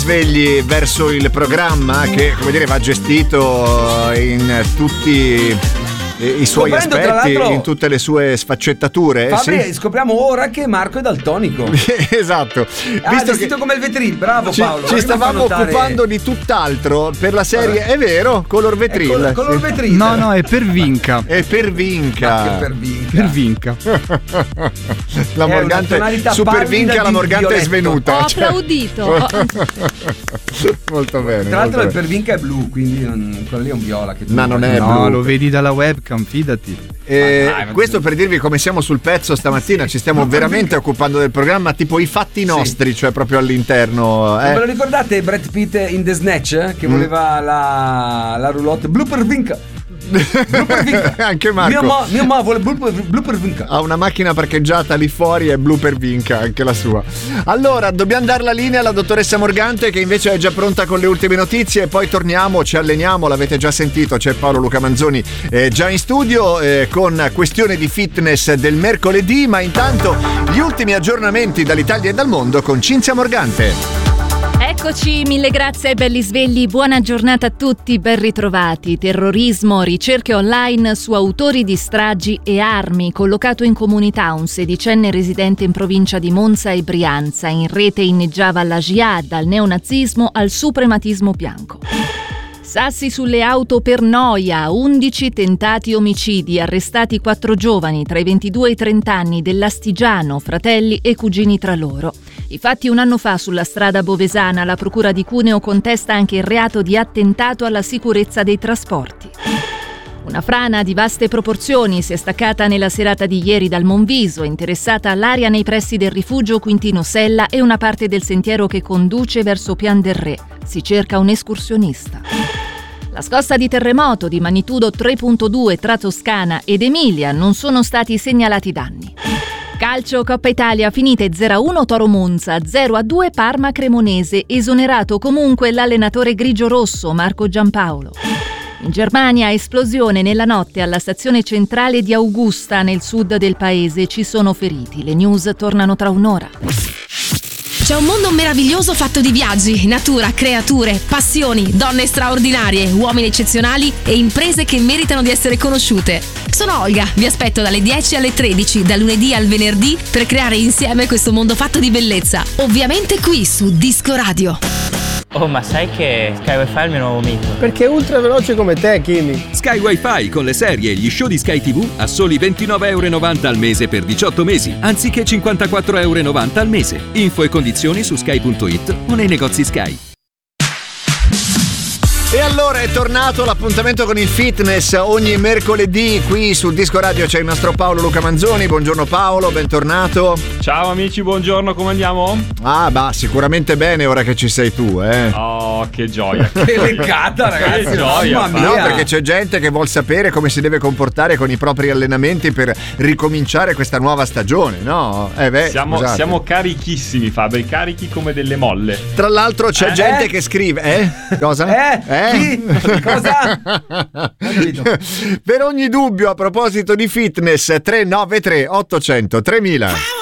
svegli verso il programma che, come dire, va gestito in tutti i suoi aspetti, in tutte le sue sfaccettature. Fabri, sì? Scopriamo ora che Marco è daltonico. Esatto. Visto vestito come il vetril, bravo Paolo. Ci stavamo occupando di tutt'altro per la serie, è vero, color vetril. Color vetril. No, è per Vinca. È per Vinca. Per Vinca. La Morgante super Vinca, la Morgante è svenuta. Ho applaudito. Molto bene. Tra l'altro il per Vinca è blu, quindi quello lì è un viola che ma non è blu. No, lo vedi dalla webcam, fidati. Questo per dirvi come siamo sul pezzo stamattina, ci stiamo veramente occupando del programma, tipo i fatti nostri, cioè proprio all'interno. Ve lo ricordate Brad Pitt in The Snatch che voleva la roulotte blu per Vinca? Anche Marco mio ma vuole blu per Vinca. ha una macchina parcheggiata lì fuori e blu per Vinca anche la sua. Allora dobbiamo dare la linea alla dottoressa Morgante che invece è già pronta con le ultime notizie e poi torniamo, ci alleniamo, l'avete già sentito, c'è Paolo Luca Manzoni già in studio con questione di fitness del mercoledì, ma intanto gli ultimi aggiornamenti dall'Italia e dal mondo con Cinzia Morgante. Eccoci, mille grazie ai belli svegli, buona giornata a tutti, ben ritrovati. Terrorismo, ricerche online su autori di stragi e armi, collocato in comunità un 16enne residente in provincia di Monza e Brianza, in rete inneggiava alla jihad, dal neonazismo al suprematismo bianco. Sassi sulle auto per noia, 11 tentati omicidi, arrestati 4 giovani tra i 22 e i 30 anni dell'Astigiano, fratelli e cugini tra loro. I fatti un anno fa sulla strada bovesana, la procura di Cuneo contesta anche il reato di attentato alla sicurezza dei trasporti. Una frana di vaste proporzioni si è staccata nella serata di ieri dal Monviso, interessata l'area nei pressi del rifugio Quintino Sella e una parte del sentiero che conduce verso Pian del Re. Si cerca un escursionista. La scossa di terremoto di magnitudo 3.2 tra Toscana ed Emilia, non sono stati segnalati danni. Calcio, Coppa Italia, finite 0-1 Toro Monza, 0-2 Parma Cremonese, esonerato comunque l'allenatore grigio-rosso Marco Giampaolo. In Germania, esplosione nella notte alla stazione centrale di Augusta, nel sud del paese, ci sono feriti. Le news tornano tra un'ora. C'è un mondo meraviglioso fatto di viaggi, natura, creature, passioni, donne straordinarie, uomini eccezionali e imprese che meritano di essere conosciute. Sono Olga, vi aspetto dalle 10 alle 13, da lunedì al venerdì, per creare insieme questo mondo fatto di bellezza. Ovviamente qui su Disco Radio. Oh, ma sai che Sky Wi-Fi è il mio nuovo mito? Perché è ultra veloce come te, Kimi. Sky Wi-Fi con le serie e gli show di Sky TV a soli €29,90 al mese per 18 mesi, anziché €54,90 al mese. Info e condizioni su sky.it o nei negozi Sky. E allora è tornato l'appuntamento con il fitness ogni mercoledì qui su Disco Radio, c'è il nostro Paolo Luca Manzoni. Buongiorno Paolo, bentornato. Ciao amici, buongiorno, come andiamo? Sicuramente bene ora che ci sei tu, Oh, che gioia. Che leccata, ragazzi. Che gioia. No, perché c'è gente che vuol sapere come si deve comportare con i propri allenamenti per ricominciare questa nuova stagione, no? Siamo carichissimi, Fabri, carichi come delle molle. Tra l'altro c'è gente che scrive, cosa? Chi? Cosa? Per ogni dubbio a proposito di fitness 393 800 3000.